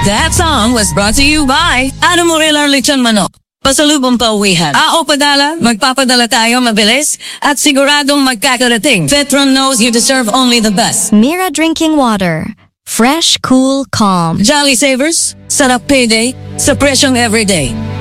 That song was brought to you by Ano Morelar Lechon Manok. Pasalubong pauwihan. Padala, magpapadala tayo mabilis at siguradong magkakarating. Petron knows you deserve only the best. Mira Drinking Water. Fresh, cool, calm. Jolly Savers, sarap payday sa presyong everyday.